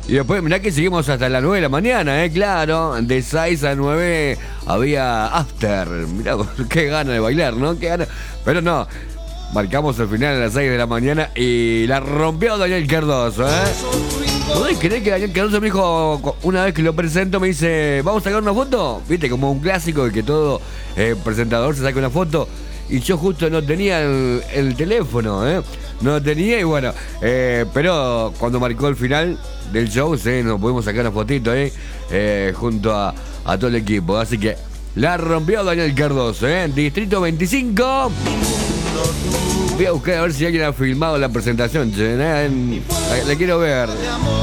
Y después, mirá que seguimos hasta las 9 de la mañana, claro. De 6 a 9 había after. Mirá, qué gana de bailar, ¿no? Qué gana. Pero no, marcamos el final a las 6 de la mañana y la rompió Daniel Cardoso, ¿Podés creer que Daniel Cardoso me dijo, una vez que lo presento, me dice, ¿vamos a sacar una foto? Viste, como un clásico de que todo presentador se saca una foto. Y yo justo no tenía el teléfono, no lo tenía y bueno, pero cuando marcó el final del show, nos pudimos sacar una fotito, junto a todo el equipo. Así que la rompió Daniel Cardoso, Distrito 25. Voy a buscar a ver si alguien ha filmado la presentación, la quiero ver.